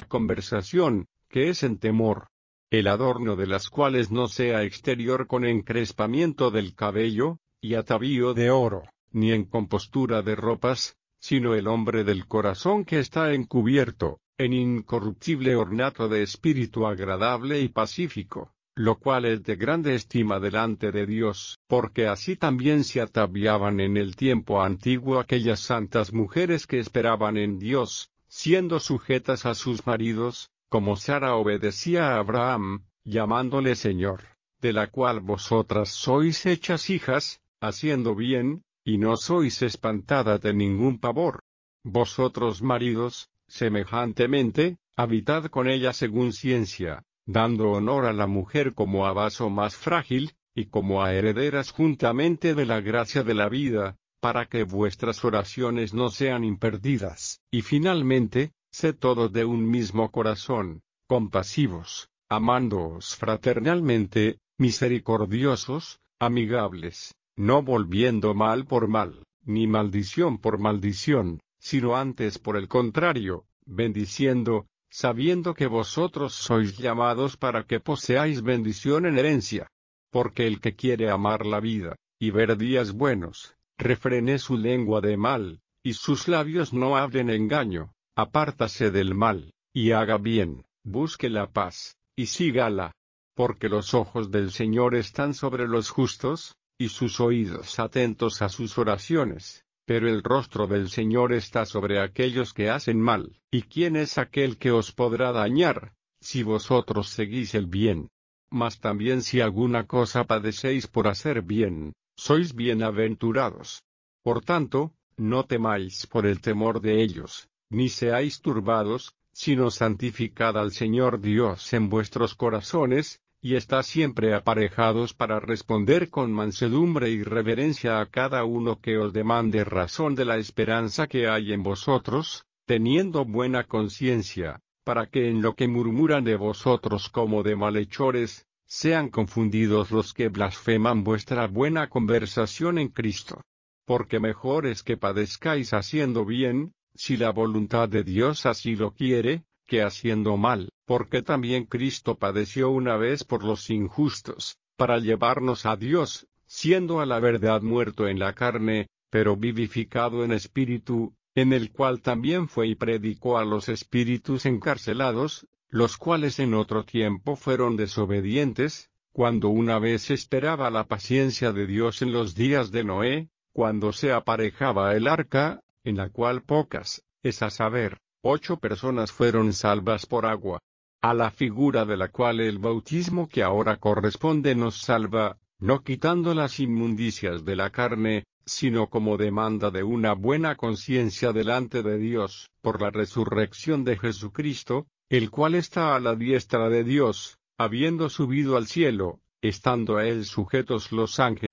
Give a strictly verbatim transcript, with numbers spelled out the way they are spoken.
conversación, que es en temor. El adorno de las cuales no sea exterior con encrespamiento del cabello, y atavío de oro, ni en compostura de ropas, sino el hombre del corazón que está encubierto, en incorruptible ornato de espíritu agradable y pacífico, lo cual es de grande estima delante de Dios, porque así también se ataviaban en el tiempo antiguo aquellas santas mujeres que esperaban en Dios, siendo sujetas a sus maridos, como Sara obedecía a Abraham, llamándole Señor, de la cual vosotras sois hechas hijas, haciendo bien, y no sois espantadas de ningún pavor. Vosotros maridos, semejantemente, habitad con ella según ciencia, dando honor a la mujer como a vaso más frágil, y como a herederas juntamente de la gracia de la vida, para que vuestras oraciones no sean imperdidas. Y finalmente, sed todos de un mismo corazón, compasivos, amándoos fraternalmente, misericordiosos, amigables, no volviendo mal por mal, ni maldición por maldición, sino antes por el contrario, bendiciendo, sabiendo que vosotros sois llamados para que poseáis bendición en herencia. Porque el que quiere amar la vida, y ver días buenos, refrene su lengua de mal, y sus labios no hablen engaño, apártase del mal, y haga bien, busque la paz, y sígala. Porque los ojos del Señor están sobre los justos, y sus oídos atentos a sus oraciones, pero el rostro del Señor está sobre aquellos que hacen mal. ¿Y quién es aquel que os podrá dañar, si vosotros seguís el bien? Mas también si alguna cosa padecéis por hacer bien, sois bienaventurados. Por tanto, no temáis por el temor de ellos, ni seáis turbados, sino santificad al Señor Dios en vuestros corazones, y estad siempre aparejados para responder con mansedumbre y reverencia a cada uno que os demande razón de la esperanza que hay en vosotros, teniendo buena conciencia, para que en lo que murmuran de vosotros como de malhechores, sean confundidos los que blasfeman vuestra buena conversación en Cristo. Porque mejor es que padezcáis haciendo bien, si la voluntad de Dios así lo quiere, que haciendo mal, porque también Cristo padeció una vez por los injustos, para llevarnos a Dios, siendo a la verdad muerto en la carne, pero vivificado en espíritu, en el cual también fue y predicó a los espíritus encarcelados, los cuales en otro tiempo fueron desobedientes, cuando una vez esperaba la paciencia de Dios en los días de Noé, cuando se aparejaba el arca, en la cual pocas, es a saber, ocho personas fueron salvas por agua, a la figura de la cual el bautismo que ahora corresponde nos salva, no quitando las inmundicias de la carne, sino como demanda de una buena conciencia delante de Dios, por la resurrección de Jesucristo, el cual está a la diestra de Dios, habiendo subido al cielo, estando a él sujetos los ángeles.